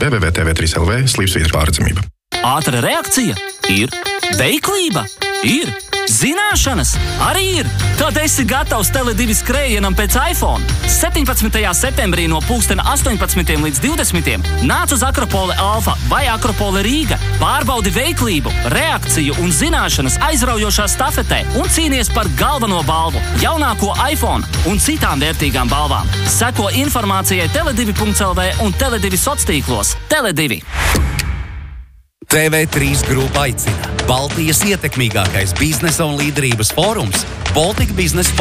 www.tv3lv/pārredzamība. Ātra reakcija ir, veiklība ir, zināšanas arī ir. Tad esi gatavs Tele2 skrējienam pēc iPhone. 17. septembrī no 18 līdz 20 nāc uz Akropole Alfa vai Akropole Rīga. Pārbaudi veiklību, reakciju un zināšanas aizraujošā stafetē un cīnies par galveno balvu, jaunāko iPhone un citām vērtīgām balvām. Seko informācijai tele2.lv un Tele2 sociālos. Tele2. TV3 grupa aicina Baltijas ietekmīgākais biznesa un līderības fórums Baltic Business